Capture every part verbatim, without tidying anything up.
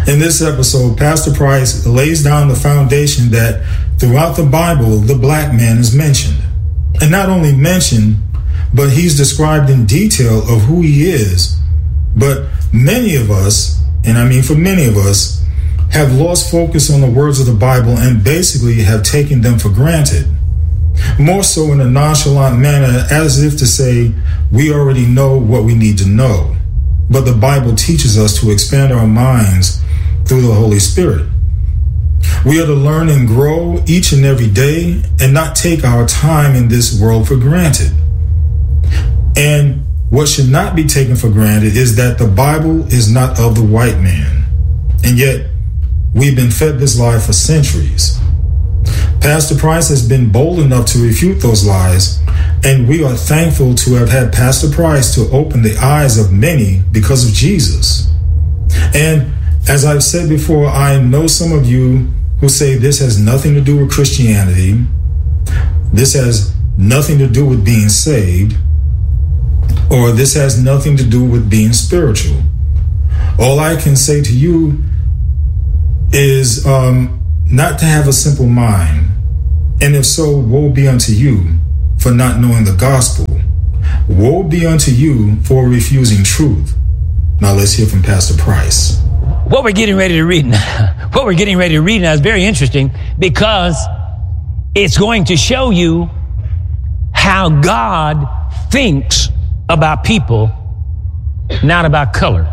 In this episode, Pastor Price lays down the foundation that throughout the Bible, the black man is mentioned. And not only mentioned, but he's described in detail of who he is. But many of us, and I mean for many of us, have lost focus on the words of the Bible and basically have taken them for granted. More so in a nonchalant manner, as if to say, we already know what we need to know. But the Bible teaches us to expand our minds through the Holy Spirit. We are to learn and grow each and every day and not take our time in this world for granted. And what should not be taken for granted is that the Bible is not of the white man. And yet, we've been fed this lie for centuries. Pastor Price has been bold enough to refute those lies, and we are thankful to have had Pastor Price to open the eyes of many because of Jesus. And as I've said before, I know some of you who say this has nothing to do with Christianity. This has nothing to do with being saved, or this has nothing to do with being spiritual. All I can say to you is um, not to have a simple mind. And if so, woe be unto you for not knowing the gospel. Woe be unto you for refusing truth. Now let's hear from Pastor Price. What we're getting ready to read now, what we're getting ready to read now is very interesting because it's going to show you how God thinks about people, not about color.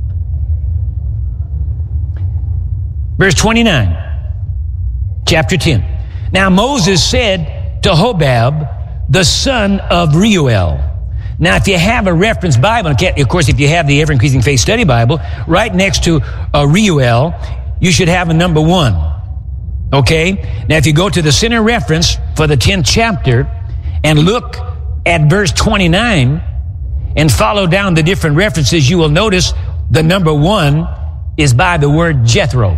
Verse twenty-nine, chapter ten. Now Moses said to Hobab, the son of Reuel. Now, if you have a reference Bible, of course, if you have the Ever Increasing Faith Study Bible, right next to uh, Reuel, you should have a number one. Okay? Now, if you go to the center reference for the tenth chapter and look at verse twenty-nine and follow down the different references, you will notice the number one is by the word Jethro.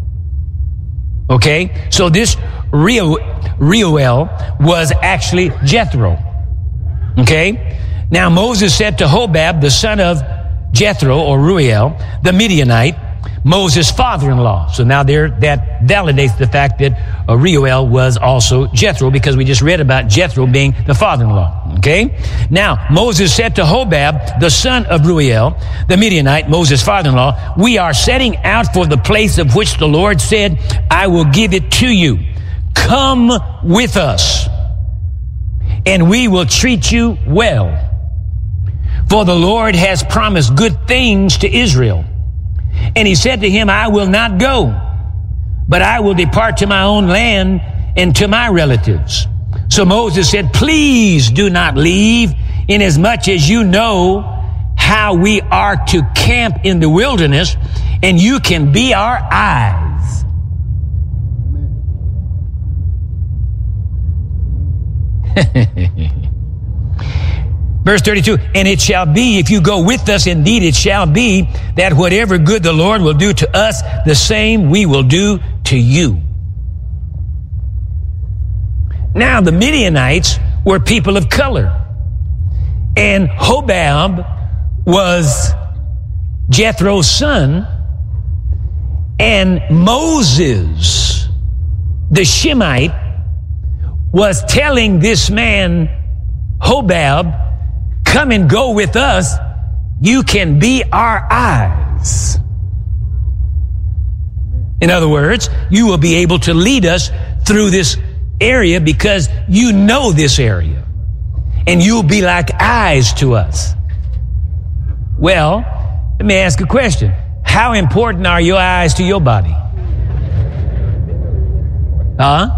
Okay? So this Reuel was actually Jethro. Okay? Now Moses said to Hobab, the son of Jethro, or Reuel, the Midianite, Moses' father-in-law. So now there, that validates the fact that uh, Reuel was also Jethro, because we just read about Jethro being the father-in-law. Okay? Now, Moses said to Hobab, the son of Reuel, the Midianite, Moses' father-in-law, we are setting out for the place of which the Lord said, I will give it to you. Come with us, and we will treat you well. For the Lord has promised good things to Israel. And he said to him, I will not go, but I will depart to my own land and to my relatives. So Moses said, please do not leave, inasmuch as you know how we are to camp in the wilderness, and you can be our eyes. Verse thirty-two, and it shall be, if you go with us, indeed it shall be, that whatever good the Lord will do to us, the same we will do to you. Now, the Midianites were people of color, and Hobab was Jethro's son, and Moses, the Shemite, was telling this man, Hobab, come and go with us. You can be our eyes. In other words, you will be able to lead us through this area because you know this area. And you'll be like eyes to us. Well, let me ask a question. How important are your eyes to your body? Huh?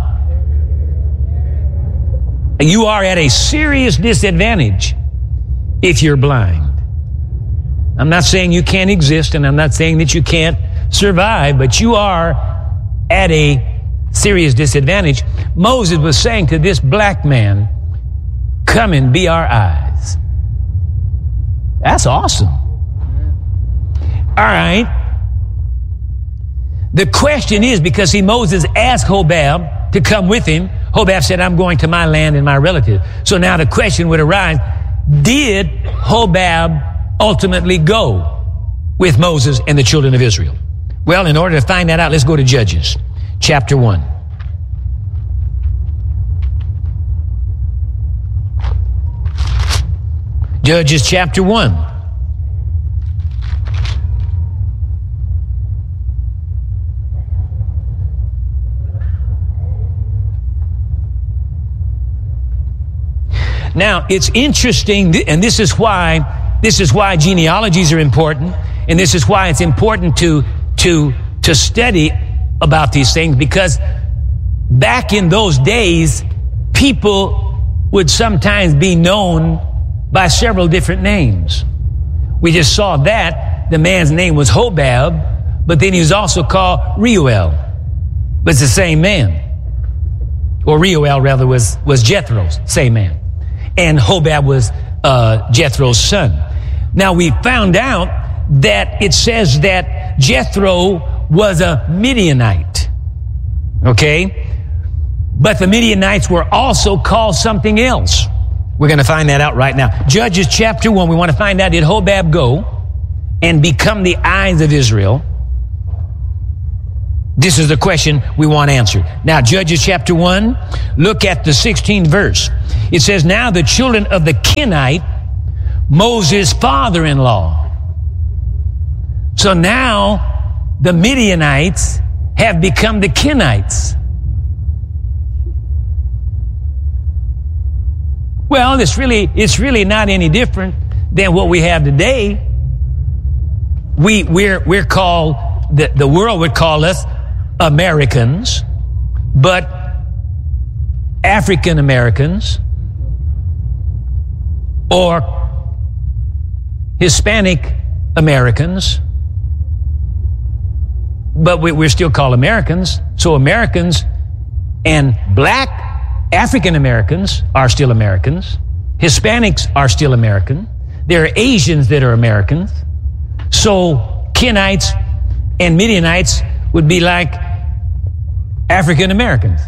You are at a serious disadvantage if you're blind. I'm not saying you can't exist, and I'm not saying that you can't survive, but you are at a serious disadvantage. Moses was saying to this black man, come and be our eyes. That's awesome. All right. The question is, because see, Moses asked Hobab to come with him. Hobab said, I'm going to my land and my relative. So now the question would arise, did Hobab ultimately go with Moses and the children of Israel? Well, in order to find that out, let's go to Judges, chapter one. Judges, chapter one. Now, it's interesting, and this is why, this is why genealogies are important, and this is why it's important to, to, to study about these things, because back in those days, people would sometimes be known by several different names. We just saw that. The man's name was Hobab, but then he was also called Reuel. But it's the same man. Or Reuel, rather, was, was Jethro's, same man. And Hobab was uh, Jethro's son. Now, we found out that it says that Jethro was a Midianite. Okay? But the Midianites were also called something else. We're going to find that out right now. Judges chapter one, we want to find out, did Hobab go and become the eyes of Israel? This is the question we want answered. Now, Judges chapter one, look at the sixteenth verse. It says, now the children of the Kenite, Moses' father-in-law. So now the Midianites have become the Kenites. Well, it's really, it's really not any different than what we have today. We, we're, we're called, the, the world would call us Americans, but African Americans or Hispanic Americans, but we, we're still called Americans. So Americans and black African Americans are still Americans. Hispanics are still American. There are Asians that are Americans. So Kenites and Midianites would be like African Americans.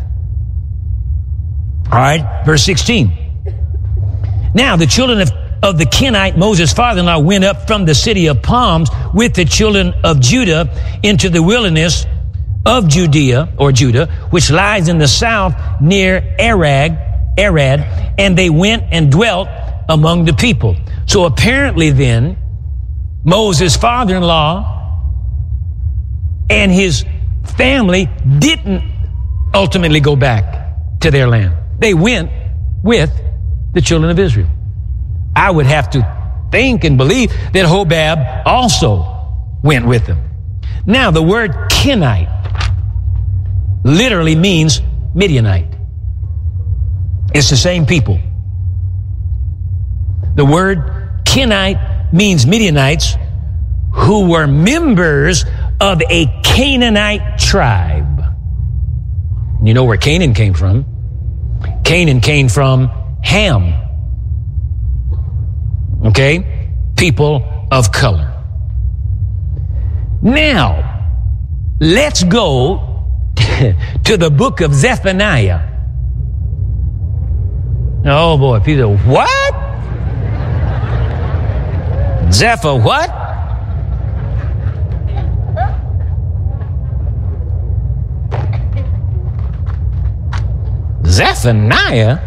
All right, verse sixteen. Now the children of, of the Kenite, Moses' father-in-law, went up from the city of palms with the children of Judah into the wilderness of Judea, or Judah, which lies in the south near Arad, Arad, and they went and dwelt among the people. So apparently then, Moses' father-in-law and his family didn't ultimately go back to their land. They went with the children of Israel. I would have to think and believe that Hobab also went with them. Now, the word Kenite literally means Midianite. It's the same people. The word Kenite means Midianites who were members of a Canaanite tribe. You know where Canaan came from? Canaan came from Ham. Okay? People of color. Now, let's go to the book of Zephaniah. Oh boy, people, what? Zephyr what? Zephaniah?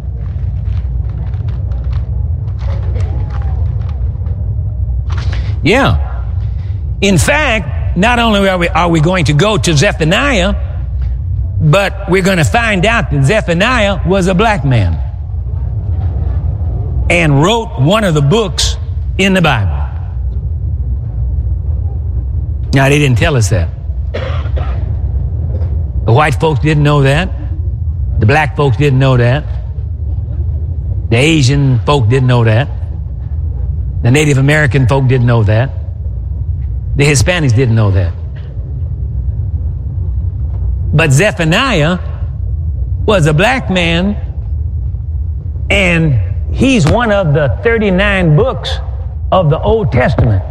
Yeah. In fact, not only are we, are we going to go to Zephaniah, but we're going to find out that Zephaniah was a black man and wrote one of the books in the Bible. Now, they didn't tell us that. The white folks didn't know that. The black folks didn't know that. The Asian folk didn't know that. The Native American folk didn't know that. The Hispanics didn't know that. But Zephaniah was a black man, and he's one of the thirty-nine books of the Old Testament.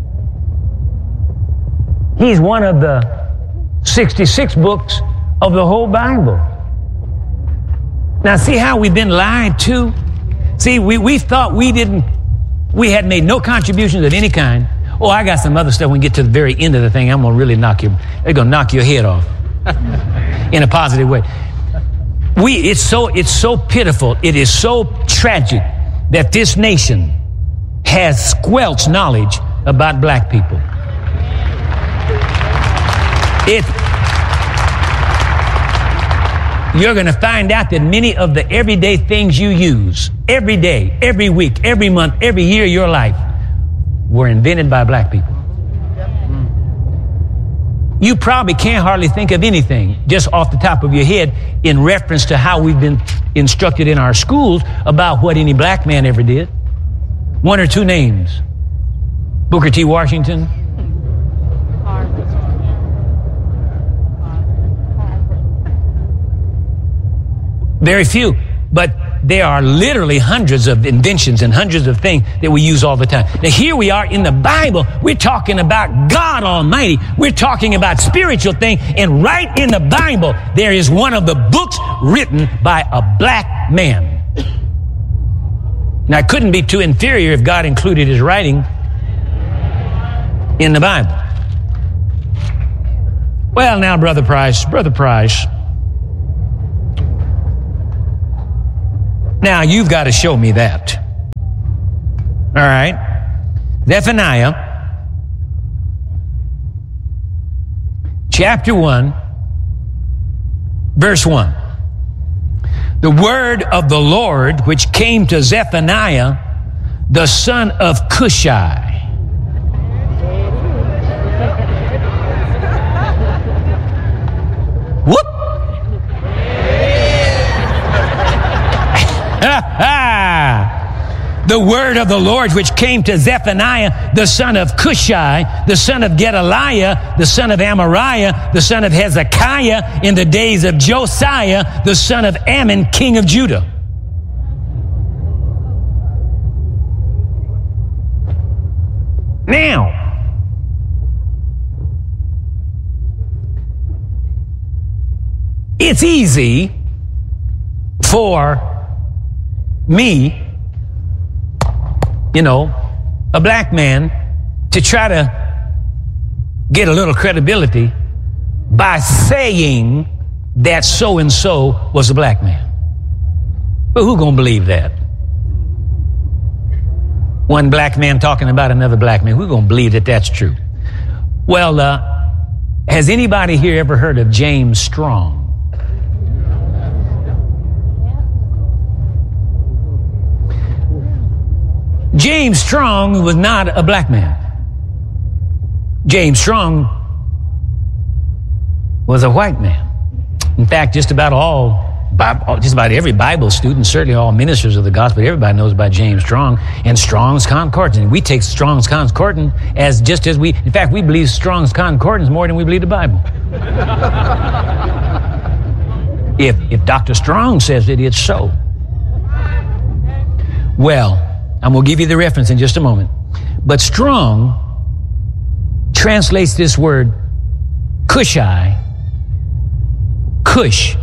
He's one of the sixty-six books of the whole Bible. Now, see how we've been lied to? See, we, we thought we didn't, we had made no contributions of any kind. Oh, I got some other stuff. When we get to the very end of the thing, I'm going to really knock you, they're going to knock your head off in a positive way. We, it's so, it's so pitiful. It is so tragic that this nation has squelched knowledge about black people. It, you're going to find out that many of the everyday things you use every day, every week, every month, every year of your life were invented by black people. You probably can't hardly think of anything just off the top of your head in reference to how we've been instructed in our schools about what any black man ever did. One or two names. Booker T. Washington. Very few. But there are literally hundreds of inventions and hundreds of things that we use all the time. Now here we are in the Bible. We're talking about God Almighty. We're talking about spiritual things. And right in the Bible, there is one of the books written by a black man. Now it couldn't be too inferior if God included his writing in the Bible. Well, now, Brother Price, Brother Price, now, you've got to show me that. All right. Zephaniah, chapter one, verse one. The word of the Lord which came to Zephaniah, the son of Cushai. Whoop! The word of the Lord which came to Zephaniah, the son of Cushai, the son of Gedaliah, the son of Amariah, the son of Hezekiah, in the days of Josiah, the son of Ammon, king of Judah. Now, it's easy for me, you know, a black man, to try to get a little credibility by saying that so-and-so was a black man. But who gonna believe that? One black man talking about another black man. Who gonna believe that that's true? Well, uh, has anybody here ever heard of James Strong? James Strong was not a black man. James Strong was a white man. In fact, just about all, just about every Bible student, certainly all ministers of the gospel, everybody knows about James Strong and Strong's Concordance. We take Strong's Concordance as just as we, in fact, we believe Strong's Concordance more than we believe the Bible. if if Doctor Strong says it, it's so. Well, I'm going to give you the reference in just a moment. But Strong translates this word Cushai, Cush,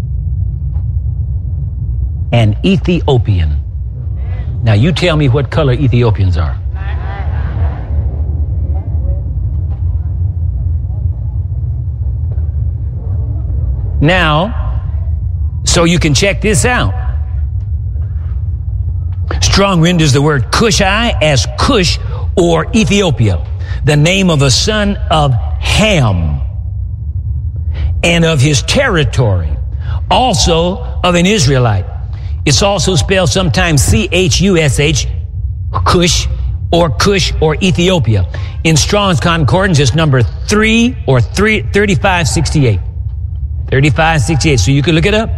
and Ethiopian. Now you tell me what color Ethiopians are. Now, so you can check this out. Strong renders the word Cushai as Cush or Ethiopia, the name of a son of Ham and of his territory, also of an Israelite. It's also spelled sometimes C H U S H, Cush, or Cush or Ethiopia. In Strong's Concordance, it's number three or three, thirty-five sixty-eight. thirty-five sixty-eight, so you can look it up.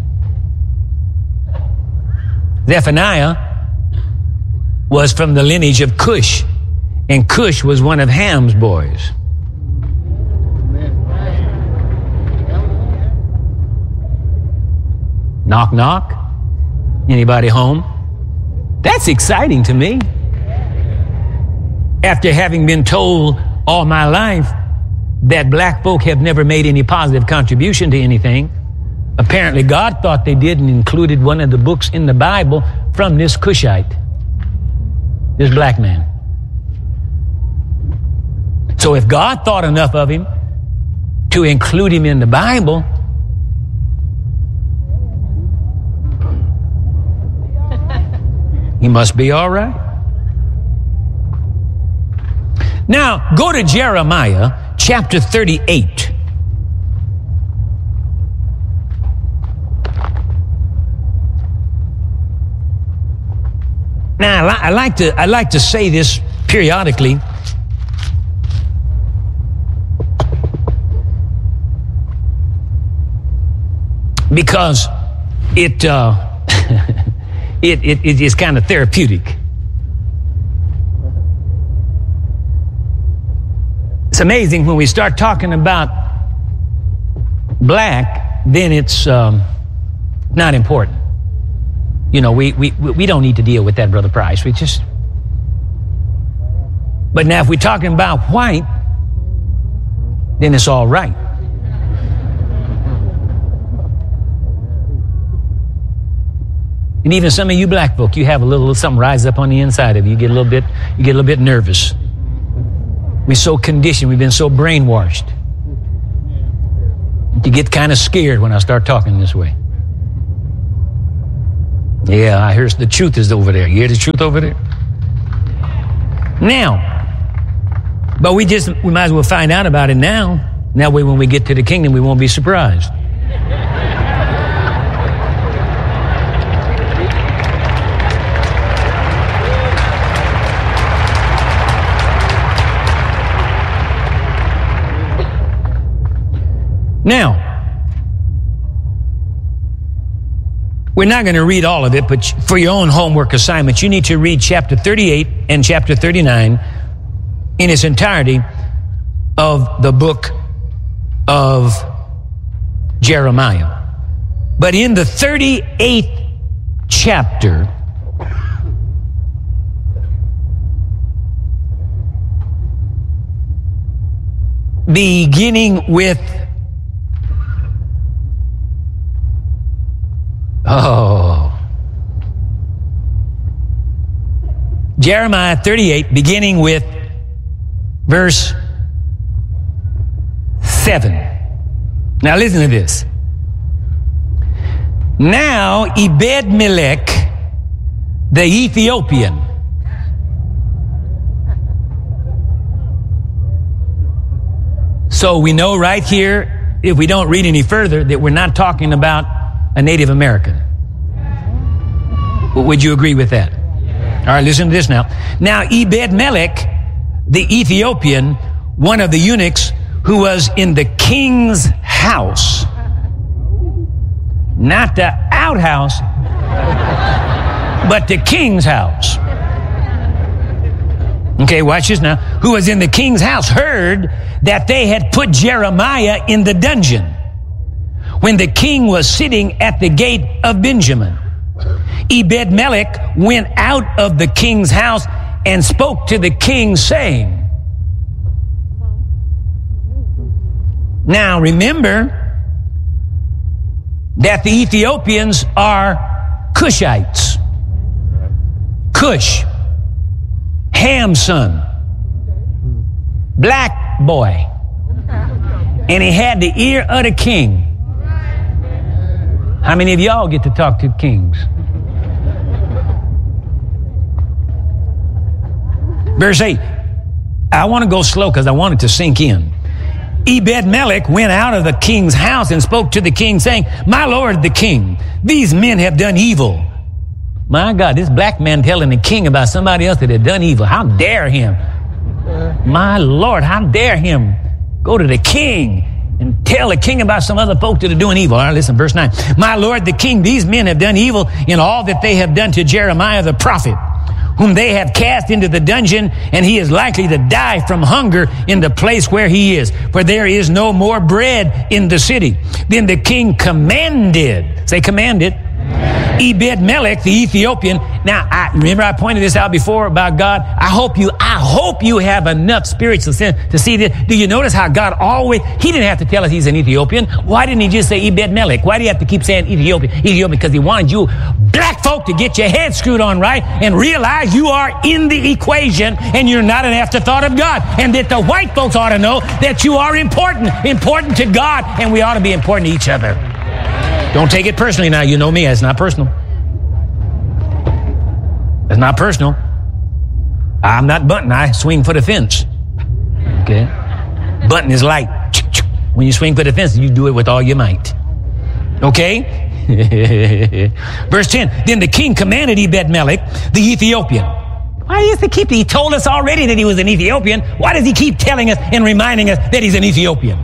Zephaniah was from the lineage of Cush, and Cush was one of Ham's boys. Knock, knock. Anybody home? That's exciting to me. After having been told all my life that black folk have never made any positive contribution to anything, apparently God thought they did and included one of the books in the Bible from this Cushite, this black man. So if God thought enough of him to include him in the Bible, he must be all right. Now, go to Jeremiah chapter thirty-eight. Now, I like to I like to say this periodically. Because it, uh, it, it, it is kind of therapeutic. It's amazing when we start talking about black, then it's um, not important. You know, we, we, we don't need to deal with that, Brother Price. We just... But now if we're talking about white, then it's all right. And even some of you black folk, you have a little something rise up on the inside of you. You get a little bit, you get a little bit nervous. We're so conditioned. We've been so brainwashed. You get kind of scared when I start talking this way. Yeah, I hear the truth is over there. You hear the truth over there? Now, but we just, we might as well find out about it now. That way when we get to the kingdom, we won't be surprised. Now, we're not going to read all of it, but for your own homework assignment, you need to read chapter thirty-eight and chapter thirty-nine in its entirety of the book of Jeremiah. But in the thirty-eighth chapter, beginning with Oh. Jeremiah thirty-eight, beginning with verse seven. Now listen to this. Now Ebed-Melech, the Ethiopian, so we know right here, if we don't read any further, that we're not talking about a Native American. Would you agree with that? All right, listen to this now. Now, Ebed-Melech, the Ethiopian, one of the eunuchs who was in the king's house, not the outhouse, but the king's house. Okay, watch this now. Who was in the king's house heard that they had put Jeremiah in the dungeon when the king was sitting at the gate of Benjamin. Ebed-Melech went out of the king's house and spoke to the king, saying, now remember that the Ethiopians are Cushites. Cush, Ham's son, black boy. And he had the ear of the king. How many of y'all get to talk to kings? Verse eight. I want to go slow because I want it to sink in. Ebed-Melech went out of the king's house and spoke to the king, saying, my lord the king, these men have done evil. My God, this black man telling the king about somebody else that had done evil. How dare him? My Lord, how dare him go to the king and tell the king about some other folk that are doing evil. All right, listen, verse nine. My lord the king, these men have done evil in all that they have done to Jeremiah the prophet, whom they have cast into the dungeon, and he is likely to die from hunger in the place where he is, for there is no more bread in the city. Then the king commanded, say commanded, Ebed-Melech, the Ethiopian. Now, I remember I pointed this out before about God. I hope you, I hope you have enough spiritual sense to see this. Do you notice how God always, he didn't have to tell us he's an Ethiopian. Why didn't he just say Ebed-Melech? Why do you have to keep saying Ethiopian? Ethiopian, because he wanted you black folk to get your head screwed on right and realize you are in the equation and you're not an afterthought of God. And that the white folks ought to know that you are important, important to God, and we ought to be important to each other. Don't take it personally now. You know me. It's not personal. It's not personal. I'm not Bunting. I swing for the fence. Okay? Bunting is light. When you swing for the fence, you do it with all your might. Okay? Verse ten. Then the king commanded Ebed-Melech, the Ethiopian. Why does he keep, he told us already that he was an Ethiopian. Why does he keep telling us and reminding us that he's an Ethiopian?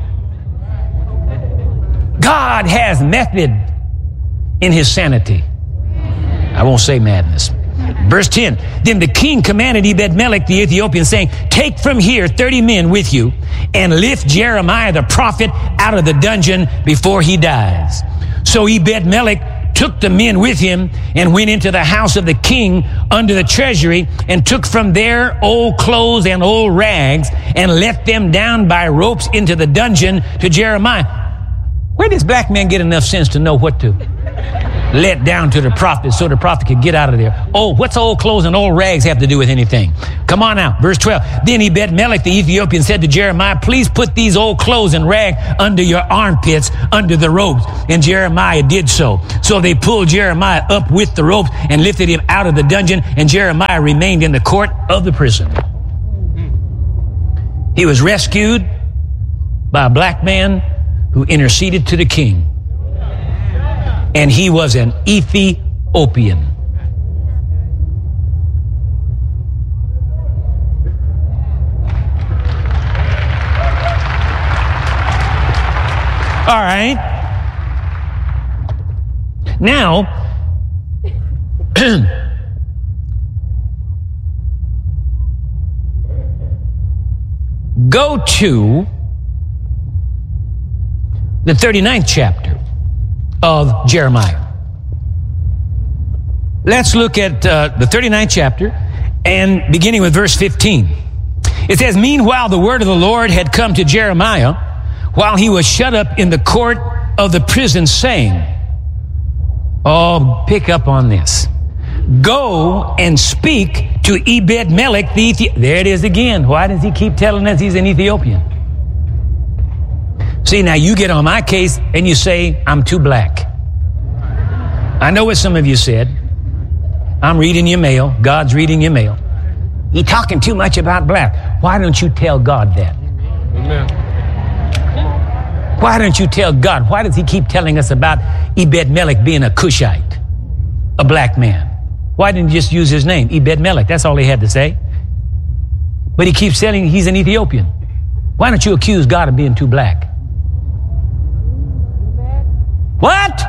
God has method in his sanity. I won't say madness. Verse ten. Then the king commanded Ebed-Melech the Ethiopian, saying, take from here thirty men with you and lift Jeremiah the prophet out of the dungeon before he dies. So Ebed-Melech took the men with him and went into the house of the king under the treasury and took from there old clothes and old rags and let them down by ropes into the dungeon to Jeremiah. Where does black man get enough sense to know what to let down to the prophet so the prophet could get out of there? Oh, what's old clothes and old rags have to do with anything? Come on now. Verse twelve. Then Ebed-Melech the Ethiopian said to Jeremiah, please put these old clothes and rags under your armpits, under the ropes. And Jeremiah did so. So they pulled Jeremiah up with the ropes and lifted him out of the dungeon, and Jeremiah remained in the court of the prison. He was rescued by a black man who interceded to the king. And he was an Ethiopian. All right. Now, go to the thirty-ninth chapter of Jeremiah. Let's look at uh, the thirty-ninth chapter and beginning with verse fifteen. It says, meanwhile, the word of the Lord had come to Jeremiah while he was shut up in the court of the prison, saying, oh, pick up on this. Go and speak to Ebed-Melech the Ethiopian. There it is again. Why does he keep telling us he's an Ethiopian? See, now you get on my case and you say, I'm too black. I know what some of you said. I'm reading your mail. God's reading your mail. You're talking too much about black. Why don't you tell God that? Amen. Why don't you tell God? Why does he keep telling us about Ebed-Melech being a Cushite, a black man? Why didn't he just use his name, Ebed-Melech? That's all he had to say. But he keeps saying he's an Ethiopian. Why don't you accuse God of being too black? What?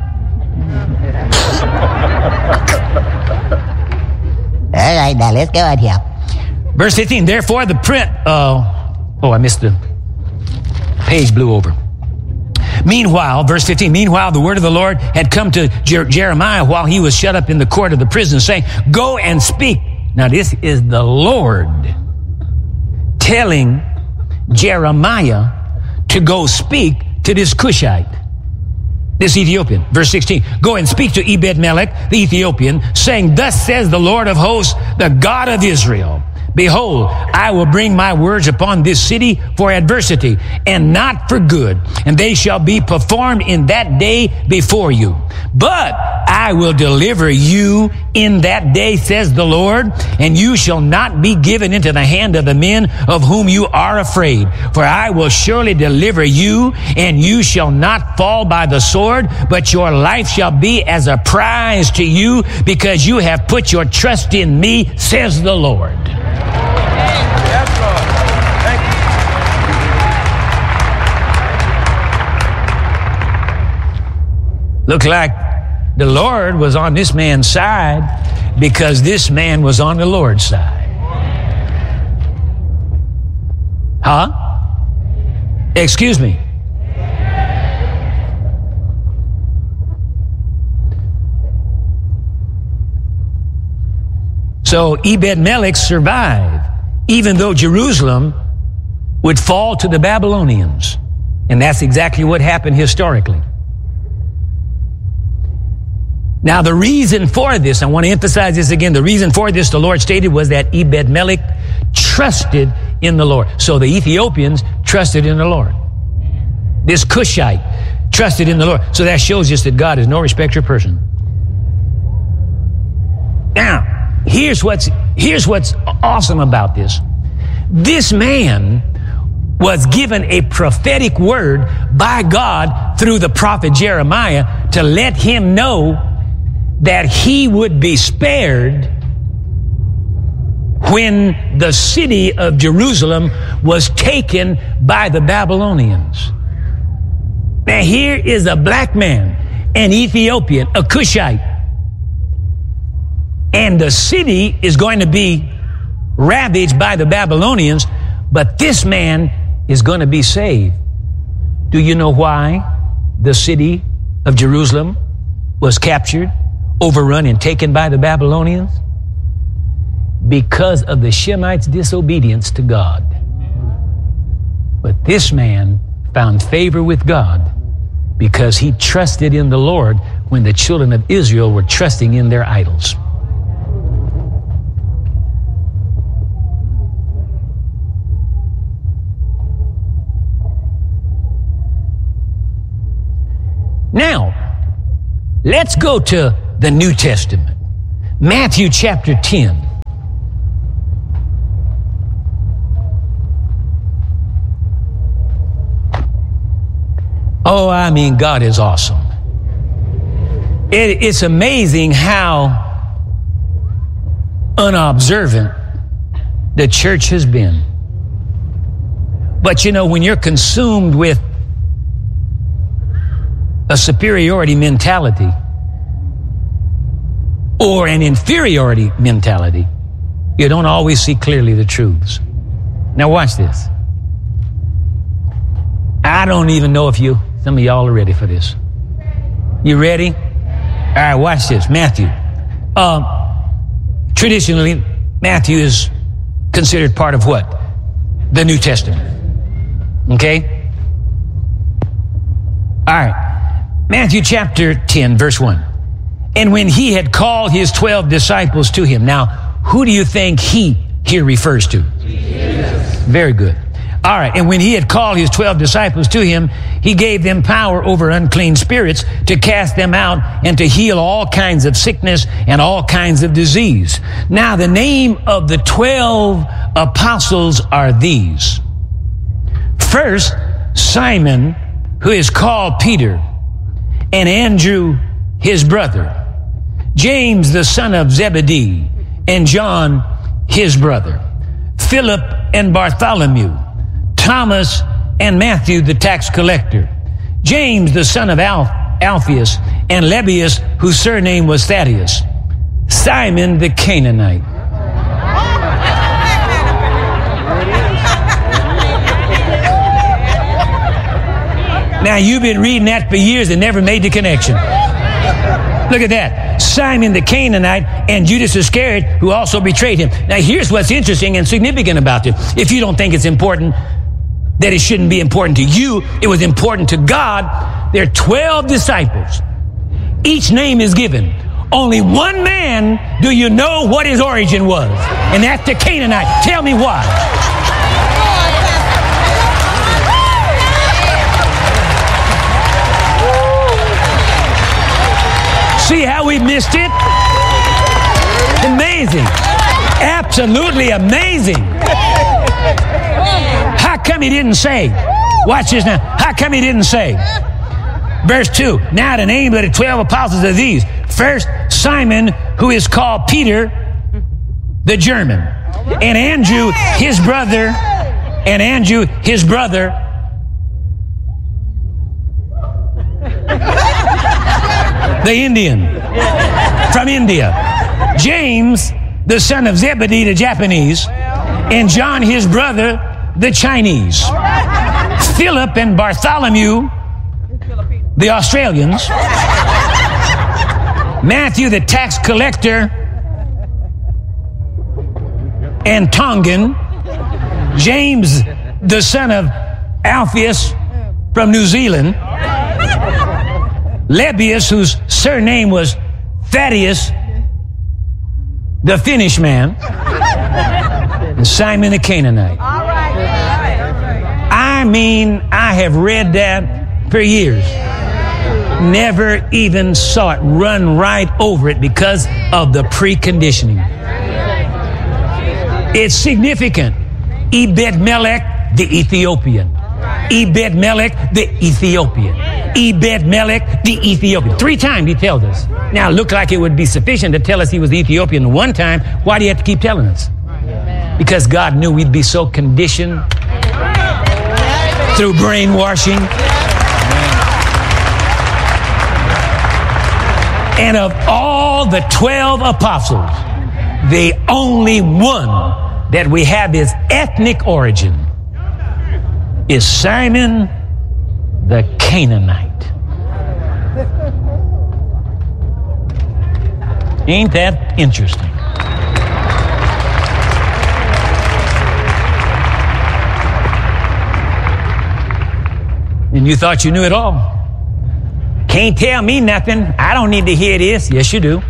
All right, now let's go on here. Verse fifteen, therefore the print, uh, oh, I missed the page, blew over. Meanwhile, verse fifteen, meanwhile, the word of the Lord had come to Jer- Jeremiah while he was shut up in the court of the prison, saying, go and speak. Now this is the Lord telling Jeremiah to go speak to this Cushite, this Ethiopian. Verse sixteen, go and speak to Ebed-Melech, the Ethiopian, saying, thus says the Lord of hosts, the God of Israel, behold, I will bring my words upon this city for adversity and not for good, and they shall be performed in that day before you. But I will deliver you in that day, says the Lord, and you shall not be given into the hand of the men of whom you are afraid. For I will surely deliver you, and you shall not fall by the sword, but your life shall be as a prize to you, because you have put your trust in me, says the Lord. Yes, Lord. Thank you. Look like the Lord was on this man's side because this man was on the Lord's side. Huh? Excuse me. So Ebed-Melech survived, even though Jerusalem would fall to the Babylonians. And that's exactly what happened historically. Now, the reason for this, I want to emphasize this again, the reason for this, the Lord stated, was that Ebed-Melech trusted in the Lord. So the Ethiopians trusted in the Lord. This Cushite trusted in the Lord. So that shows us that God is no respecter of person. Now, here's what's, here's what's awesome about this. This man was given a prophetic word by God through the prophet Jeremiah to let him know that he would be spared when the city of Jerusalem was taken by the Babylonians. Now here is a black man, an Ethiopian, a Cushite, and the city is going to be ravaged by the Babylonians, but this man is going to be saved. Do you know why the city of Jerusalem was captured, overrun, and taken by the Babylonians? Because of the Shemites' disobedience to God. But this man found favor with God because he trusted in the Lord when the children of Israel were trusting in their idols. Now, let's go to the New Testament. Matthew chapter ten. Oh, I mean, God is awesome. It, it's amazing how unobservant the church has been. But you know, when you're consumed with a superiority mentality or an inferiority mentality, you don't always see clearly the truths. Now watch this. I don't even know if you, some of y'all are ready for this. You ready? All right, watch this. Matthew. Um, traditionally, Matthew is considered part of what? The New Testament. Okay? All right. Matthew chapter ten, verse one. And when he had called his twelve disciples to him. Now, who do you think he here refers to? Jesus. Very good. All right. And when he had called his twelve disciples to him, he gave them power over unclean spirits to cast them out and to heal all kinds of sickness and all kinds of disease. Now, the name of the twelve apostles are these. First, Simon, who is called Peter, and Andrew, his brother, James, the son of Zebedee, and John, his brother, Philip and Bartholomew, Thomas and Matthew, the tax collector, James, the son of Alph- Alphaeus, and Lebbaeus, whose surname was Thaddeus, Simon the Canaanite. Now, you've been reading that for years and never made the connection. Look at that. Simon the Canaanite and Judas Iscariot, who also betrayed him. Now, here's what's interesting and significant about it. If you don't think it's important, that it shouldn't be important to you, it was important to God. There are twelve disciples. Each name is given. Only one man do you know what his origin was, and that's the Canaanite. Tell me why. See how we missed it? Amazing. Absolutely amazing. How come he didn't say? Watch this now. How come he didn't say? Verse two. Now the name of the twelve apostles are these. First, Simon, who is called Peter, the German. And Andrew, his brother, and Andrew, his brother, the Indian, from India. James, the son of Zebedee, the Japanese. And John, his brother, the Chinese. Philip and Bartholomew, the Australians. Matthew, the tax collector. and Tongan, James, the son of Alphaeus from New Zealand, Lebbeus, whose surname was Thaddeus, the Finnish man, and Simon the Canaanite. I mean, I have read that for years. Never even saw it, run right over it because of the preconditioning. It's significant. Ebed-Melech, the Ethiopian. Ebed-Melech, the Ethiopian. Ebed-Melech, the Ethiopian. Three times he tells us. Now, it looked like it would be sufficient to tell us he was Ethiopian one time. Why do you have to keep telling us? Because God knew we'd be so conditioned through brainwashing. And of all the twelve apostles, the only one that we have his ethnic origin is Simon the Canaanite. Ain't that interesting? And you thought you knew it all. Can't tell me nothing. I don't need to hear this. Yes, you do.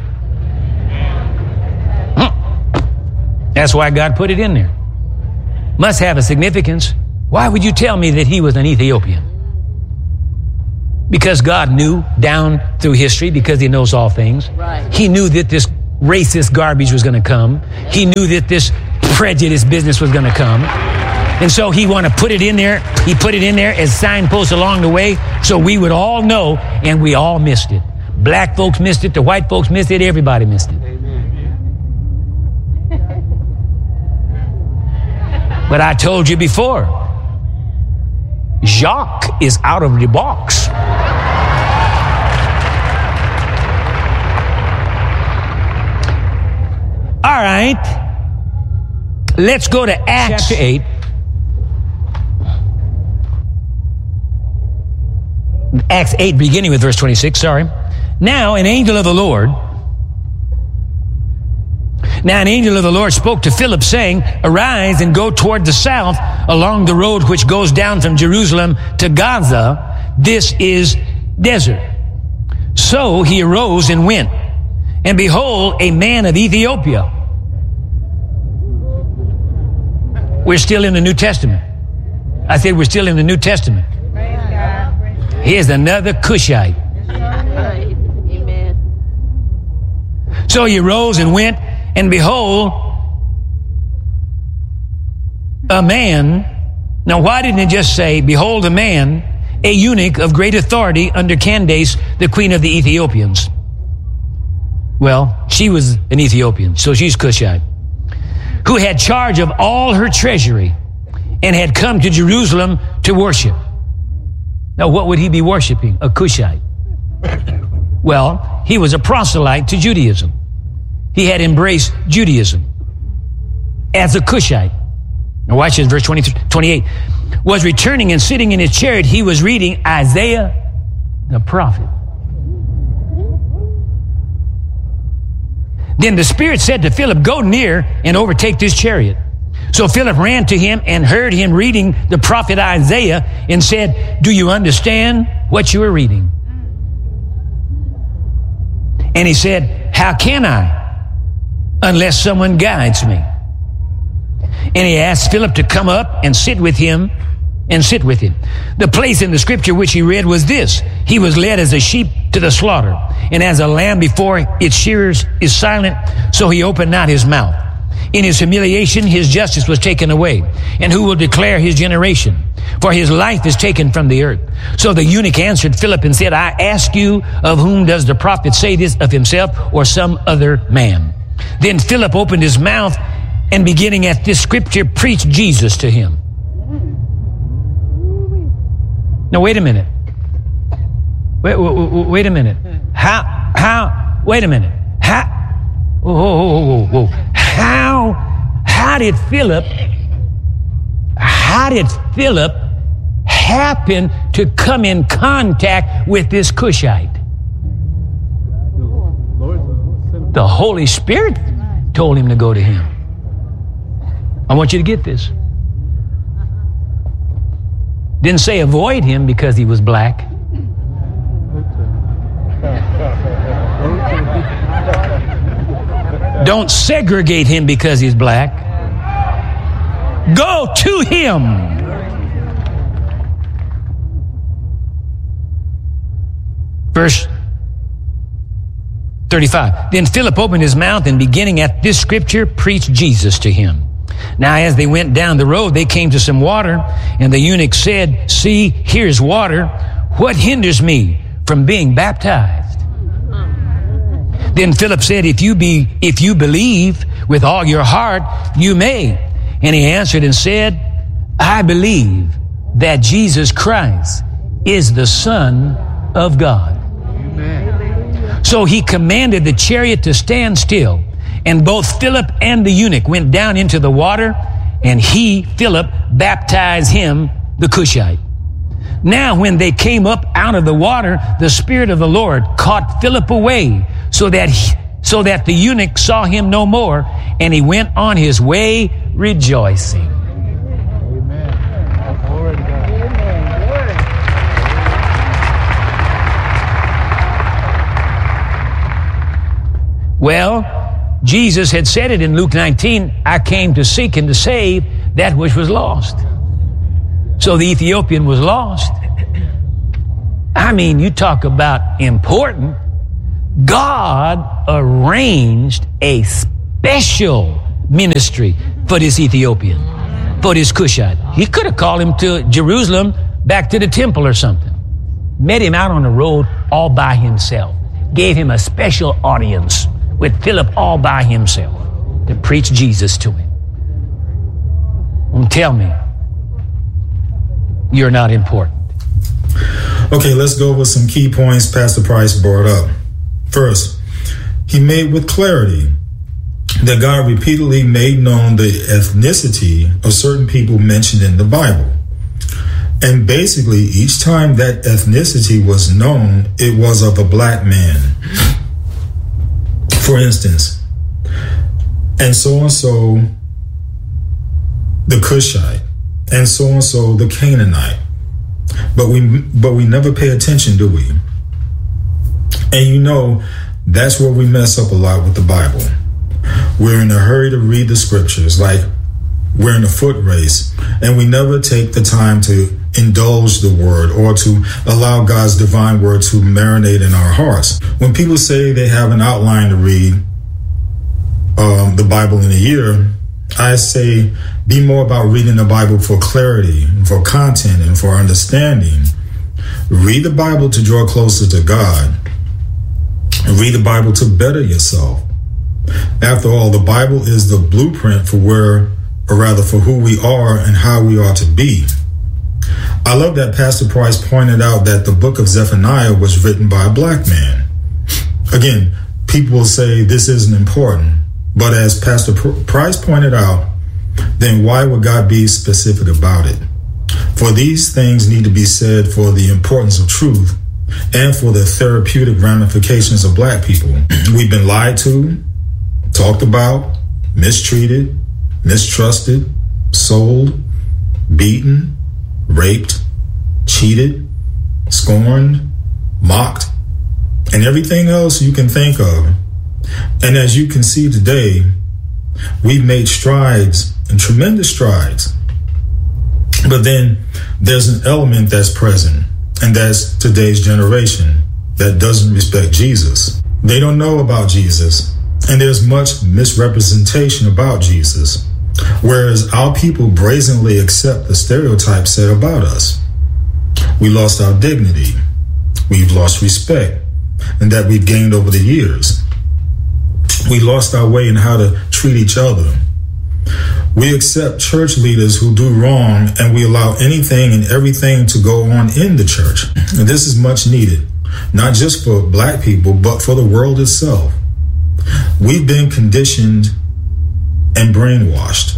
That's why God put it in there. Must have a significance. Why would you tell me that he was an Ethiopian? Because God knew down through history, because he knows all things. Right. He knew that this racist garbage was going to come. He knew that this prejudice business was going to come. And so he wanted to put it in there. He put it in there as signposts along the way so we would all know, and we all missed it. Black folks missed it. The white folks missed it. Everybody missed it. But I told you before, Jacques is out of the box. All right. Let's go to Acts chapter eight. Acts eight, beginning with verse twenty-six, sorry. Now an angel of the Lord, now an angel of the Lord spoke to Philip, saying, arise and go toward the south along the road which goes down from Jerusalem to Gaza. This is desert. So he arose and went. And behold, a man of Ethiopia. We're still in the New Testament. I said we're still in the New Testament. Here's another Cushite. Amen. So he rose and went, and behold, a man. Now, why didn't it just say, behold, a man, a eunuch of great authority under Candace, the queen of the Ethiopians? Well, she was an Ethiopian, so she's Cushite, who had charge of all her treasury and had come to Jerusalem to worship. Now, what would he be worshiping? A Cushite. Well, he was a proselyte to Judaism. He had embraced Judaism as a Cushite. Now, watch this, verse twenty-eight. Was returning and sitting in his chariot, he was reading Isaiah the prophet. Then the Spirit said to Philip, go near and overtake this chariot. So Philip ran to him and heard him reading the prophet Isaiah and said, do you understand what you are reading? And he said, how can I, unless someone guides me? And he asked Philip to come up and sit with him and sit with him. The place in the scripture which he read was this: he was led as a sheep to the slaughter, and as a lamb before its shearers is silent, so he opened not his mouth. In his humiliation, his justice was taken away. And who will declare his generation? For his life is taken from the earth. So the eunuch answered Philip and said, I ask you, of whom does the prophet say this, of himself or some other man? Then Philip opened his mouth and beginning at this scripture, preached Jesus to him. Now, wait a minute. Wait, wait, wait a minute. How, how, wait a minute. How, whoa, whoa, whoa, whoa. How, how did Philip, how did Philip happen to come in contact with this Cushite? The Holy Spirit told him to go to him. I want you to get this. Didn't say avoid him because he was black. Don't segregate him because he's black. Go to him. Verse thirty-five. Then Philip opened his mouth and beginning at this scripture, preached Jesus to him. Now as they went down the road, they came to some water, and the eunuch said, see, here's water. What hinders me from being baptized? Then Philip said, if you be, if you believe with all your heart, you may. And he answered and said, I believe that Jesus Christ is the Son of God. Amen. So he commanded the chariot to stand still. And both Philip and the eunuch went down into the water, and he, Philip, baptized him, the Cushite. Now when they came up out of the water, the Spirit of the Lord caught Philip away, so that he, so that the eunuch saw him no more, and he went on his way rejoicing. Amen. Glory to God. Well, Jesus had said it in Luke nineteen, I came to seek and to save that which was lost. So the Ethiopian was lost. I mean, you talk about important. God arranged a special ministry for this Ethiopian, for this Cushite. He could have called him to Jerusalem, back to the temple or something. Met him out on the road all by himself. Gave him a special audience with Philip all by himself to preach Jesus to him. And tell me, you're not important. Okay, let's go over some key points Pastor Price brought up. First, he made with clarity that God repeatedly made known the ethnicity of certain people mentioned in the Bible. And basically, each time that ethnicity was known, it was of a black man. For instance, and so and so the Cushite, and so and so the Canaanite. But we but we never pay attention, do we? And you know, that's where we mess up a lot with the Bible. We're in a hurry to read the scriptures, like we're in a foot race, and we never take the time to indulge the word or to allow God's divine word to marinate in our hearts. When people say they have an outline to read um, the Bible in a year, I say be more about reading the Bible for clarity, for content, and for understanding. Read the Bible to draw closer to God. Read the Bible to better yourself. After all, the Bible is the blueprint for where, or rather for who we are and how we are to be. I love that Pastor Price pointed out that the book of Zephaniah was written by a black man. Again, people will say this isn't important, but as Pastor Price pointed out, then why would God be specific about it? For these things need to be said for the importance of truth and for the therapeutic ramifications of black people. We've been lied to, talked about, mistreated, mistrusted, sold, beaten, raped, cheated, scorned, mocked, and everything else you can think of. And as you can see today, we've made strides and tremendous strides. But then there's an element that's present, and that's today's generation that doesn't respect Jesus. They don't know about Jesus, and there's much misrepresentation about Jesus. Whereas our people brazenly accept the stereotypes said about us. We lost our dignity. We've lost respect, and that we've gained over the years. We lost our way in how to treat each other. We accept church leaders who do wrong, and we allow anything and everything to go on in the church. And this is much needed, not just for black people, but for the world itself. We've been conditioned and brainwashed.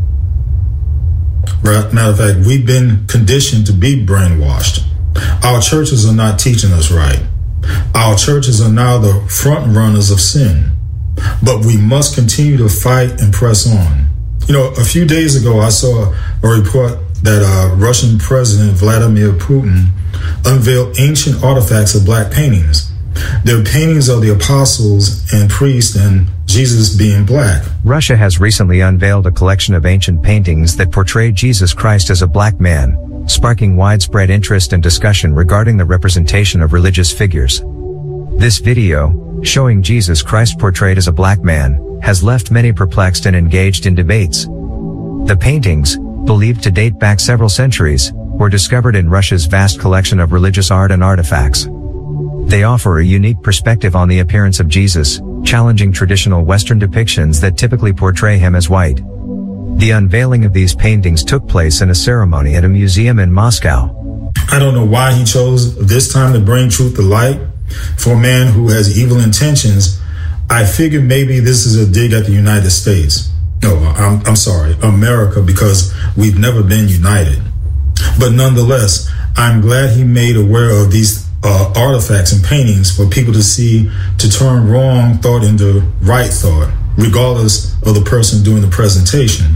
Matter of fact, we've been conditioned to be brainwashed. Our churches are not teaching us right. Our churches are now the front runners of sin. But we must continue to fight and press on. You know, a few days ago, I saw a report that uh, Russian President Vladimir Putin unveiled ancient artifacts of black paintings. They're paintings of the apostles and priests and Jesus being black. Russia has recently unveiled a collection of ancient paintings that portray Jesus Christ as a black man, sparking widespread interest and discussion regarding the representation of religious figures. This video, showing Jesus Christ portrayed as a black man, has left many perplexed and engaged in debates. The paintings, believed to date back several centuries, were discovered in Russia's vast collection of religious art and artifacts. They offer a unique perspective on the appearance of Jesus, challenging traditional Western depictions that typically portray him as white. The unveiling of these paintings took place in a ceremony at a museum in Moscow. I don't know why he chose this time to bring truth to light. For a man who has evil intentions, I figured maybe this is a dig at the United States. No, I'm, I'm sorry, America, because we've never been united. But nonetheless, I'm glad he made aware of these uh, artifacts and paintings for people to see, to turn wrong thought into right thought, regardless of the person doing the presentation.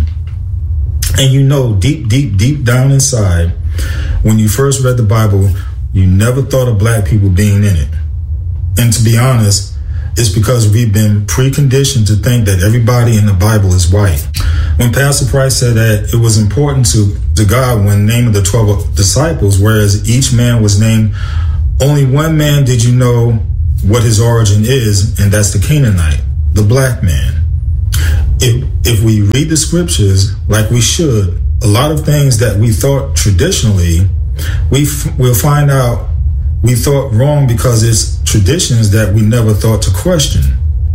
And you know, deep, deep, deep down inside, when you first read the Bible, you never thought of black people being in it. And to be honest, it's because we've been preconditioned to think that everybody in the Bible is white. When Pastor Price said that it was important to, to God when naming the twelve disciples, whereas each man was named, only one man did you know what his origin is, and that's the Canaanite, the black man. If, if we read the scriptures like we should, a lot of things that we thought traditionally, we f- will find out we thought wrong because it's traditions that we never thought to question.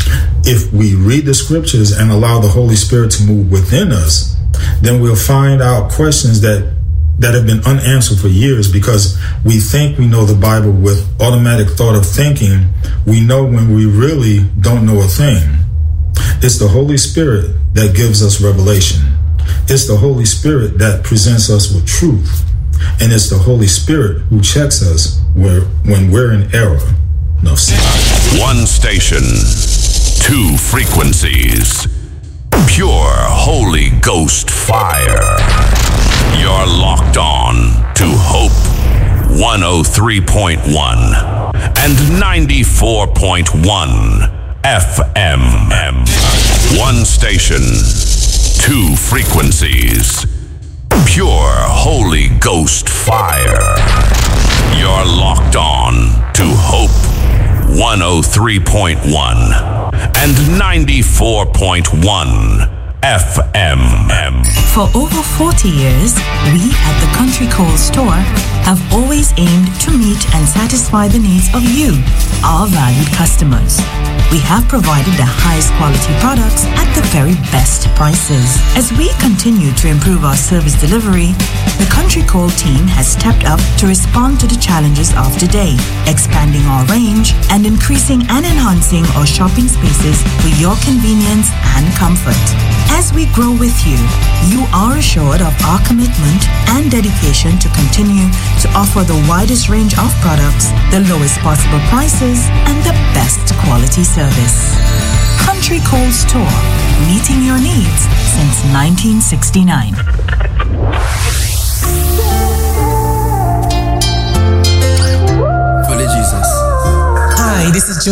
If we read the scriptures and allow the Holy Spirit to move within us, then we'll find out questions that, that have been unanswered for years because we think we know the Bible with automatic thought of thinking we know when we really don't know a thing. It's the Holy Spirit that gives us revelation. It's the Holy Spirit that presents us with truth. And it's the Holy Spirit who checks us where, when we're in error. No, one station, two frequencies, pure Holy Ghost fire. You're locked on to Hope one oh three point one and ninety-four point one F M. One station, two frequencies, pure Holy Ghost fire. You're locked on to Hope one oh three point one and ninety-four point one F M. For over forty years, we at the Country Coal Store have always aimed to meet and satisfy the needs of you, our valued customers. We have provided the highest quality products at the very best prices. As we continue to improve our service delivery, the Country Coal team has stepped up to respond to the challenges of today, expanding our range and increasing and enhancing our shopping spaces for your convenience and comfort. As we grow with you, you are assured of our commitment and dedication to continue to offer the widest range of products, the lowest possible prices, and the best quality service. Country Coal Store, meeting your needs since nineteen sixty-nine. Hi, this is